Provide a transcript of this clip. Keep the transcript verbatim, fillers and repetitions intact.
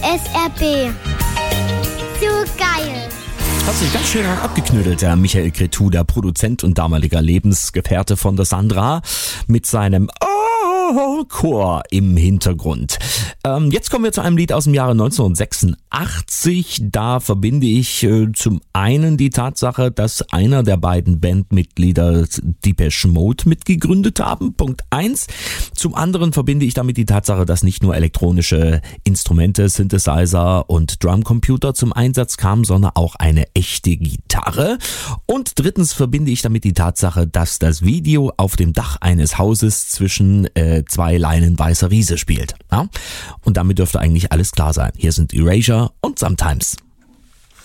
S R B. So geil. Hat sich ganz schön abgeknüttelt, der Michael Cretu, der Produzent und damaliger Lebensgefährte von der Sandra, mit seinem Chor im Hintergrund. Ähm, jetzt kommen wir zu einem Lied aus dem Jahre neunzehnhundertsechsundachtzig. Da verbinde ich äh, zum einen die Tatsache, dass einer der beiden Bandmitglieder Depeche Mode mitgegründet haben. Punkt eins. Zum anderen verbinde ich damit die Tatsache, dass nicht nur elektronische Instrumente, Synthesizer und Drumcomputer zum Einsatz kamen, sondern auch eine echte Gitarre. Und drittens verbinde ich damit die Tatsache, dass das Video auf dem Dach eines Hauses zwischen äh, zwei Leinen weißer Riese spielt. Ja? Und damit dürfte eigentlich alles klar sein. Hier sind Erasure und Sometimes.